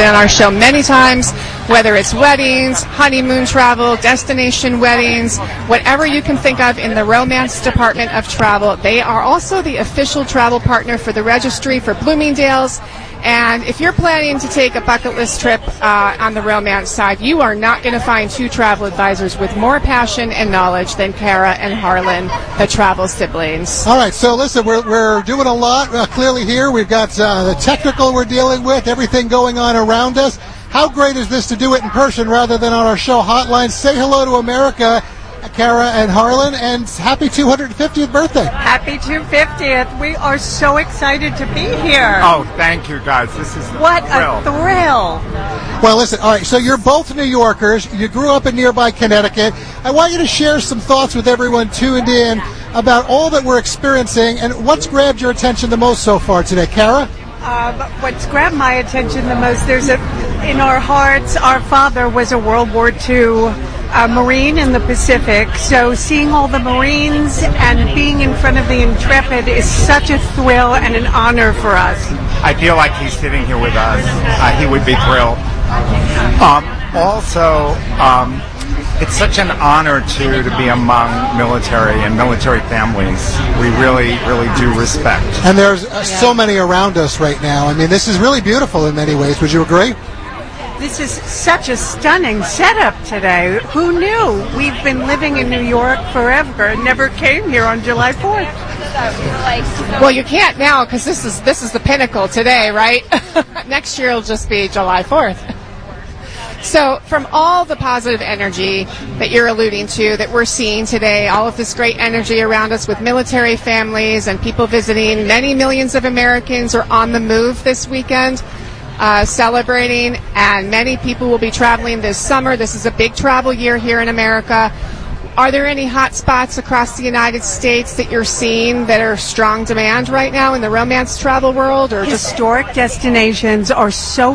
on our show many times, whether it's weddings, honeymoon travel, destination weddings, whatever you can think of in the romance department of travel. They are also the official travel partner for the registry for Bloomingdale's. And if you're planning to take a bucket list trip on the romance side, you are not going to find two travel advisors with more passion and knowledge than Kara and Harlan, the travel siblings. All right, so listen, we're doing a lot clearly here. We've got the technical we're dealing with, everything going on around us. How great is this to do it in person rather than on our show hotline? Say hello to America, Kara and Harlan, and happy 250th birthday. Happy 250th. We are so excited to be here. Oh, thank you, guys. This is what a thrill. Well, listen, all right, so you're both New Yorkers. You grew up in nearby Connecticut. I want you to share some thoughts with everyone tuned in about all that we're experiencing and what's grabbed your attention the most so far today. Kara? What's grabbed my attention the most, in our hearts, our father was a World War II Marine in the Pacific, so seeing all the Marines and being in front of the Intrepid is such a thrill and an honor for us. I feel like he's sitting here with us. He would be thrilled. It's such an honor to be among military and military families. We really, really do respect. And there's so many around us right now. I mean, this is really beautiful in many ways. Would you agree? This is such a stunning setup today. Who knew? We've been living in New York forever and never came here on July 4th. Well, you can't now because this is the pinnacle today, right? Next year it'll just be July 4th. So from all the positive energy that you're alluding to, that we're seeing today, all of this great energy around us with military families and people visiting, many millions of Americans are on the move this weekend. Celebrating, and many people will be traveling this summer. This is a big travel year here in America. Are there any hot spots across the United States that you're seeing that are strong demand right now in the romance travel world? Or historic destinations are so